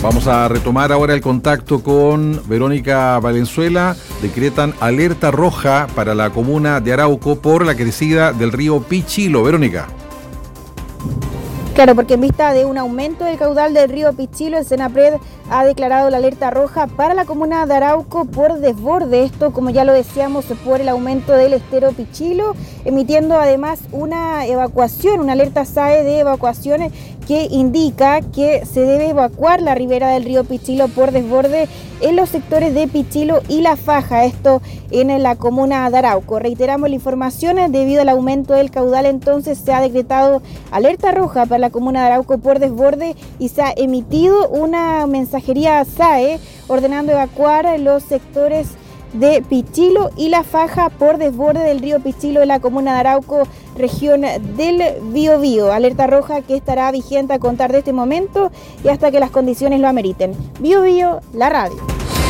Vamos a retomar ahora el contacto con Verónica Valenzuela. Decretan alerta roja para la comuna de Arauco por la crecida del río Pichilo. Verónica. Claro, porque en vista de un aumento del caudal del río Pichilo, el Senapred ha declarado la alerta roja para la comuna de Arauco por desborde. Esto, como ya lo decíamos, por el aumento del estero Pichilo, emitiendo además una evacuación, una alerta SAE de evacuaciones que indica que se debe evacuar la ribera del río Pichilo por desborde en los sectores de Pichilo y La Faja, esto en la comuna de Arauco. Reiteramos la información, debido al aumento del caudal entonces se ha decretado alerta roja para la comuna de Arauco por desborde y se ha emitido una mensajería SAE ordenando evacuar los sectores de Pichilo y La Faja por desborde del río Pichilo en la comuna de Arauco, región del Biobío. Alerta roja que estará vigente a contar de este momento y hasta que las condiciones lo ameriten. Biobío, la radio.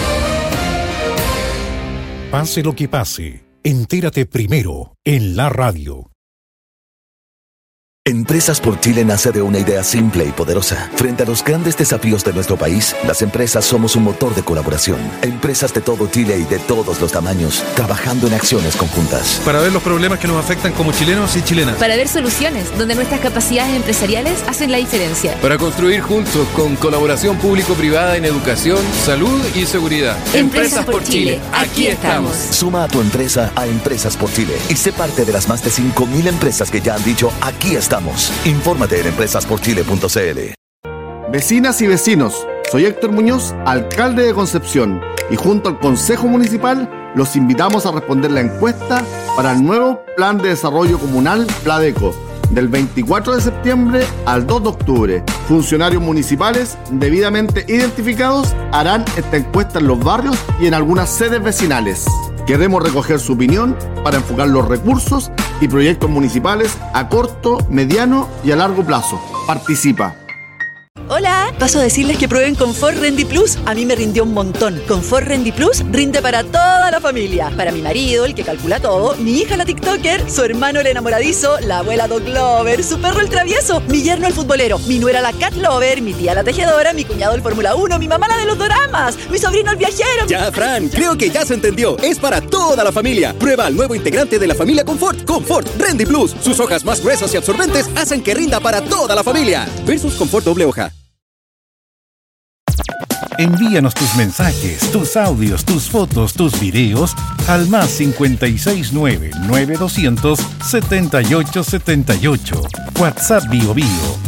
Pase lo que pase, entérate primero en la radio. Empresas por Chile nace de una idea simple y poderosa. Frente a los grandes desafíos de nuestro país, las empresas somos un motor de colaboración. Empresas de todo Chile y de todos los tamaños, trabajando en acciones conjuntas. Para ver los problemas que nos afectan como chilenos y chilenas. Para ver soluciones donde nuestras capacidades empresariales hacen la diferencia. Para construir juntos con colaboración público-privada en educación, salud y seguridad. Empresas por Chile, aquí estamos. Suma a tu empresa a Empresas por Chile y sé parte de las más de 5.000 empresas que ya han dicho aquí estamos. Infórmate en empresasporchile.cl. Vecinas y vecinos, soy Héctor Muñoz, alcalde de Concepción, y junto al Consejo Municipal los invitamos a responder la encuesta para el nuevo Plan de Desarrollo Comunal Pladeco, del 24 de septiembre al 2 de octubre. Funcionarios municipales debidamente identificados harán esta encuesta en los barrios y en algunas sedes vecinales. Queremos recoger su opinión para enfocar los recursos y proyectos municipales a corto, mediano y a largo plazo. Participa. Hola, paso a decirles que prueben Confort Rendi Plus. A mí me rindió un montón. Confort Rendi Plus rinde para toda la familia. Para mi marido, el que calcula todo, mi hija la TikToker, su hermano el enamoradizo, la abuela Dog Lover, su perro el travieso, mi yerno el futbolero, mi nuera la Cat Lover, mi tía la tejedora, mi cuñado el Fórmula 1, mi mamá la de los doramas, mi sobrino el viajero. Ya, Fran, creo que ya se entendió. Es para toda la familia. Prueba al nuevo integrante de la familia Confort, Confort Rendi Plus. Sus hojas más gruesas y absorbentes hacen que rinda para toda la familia. Versus Confort doble hoja. Envíanos tus mensajes, tus audios, tus fotos, tus videos al más 569-9200-7878. WhatsApp Bio Bio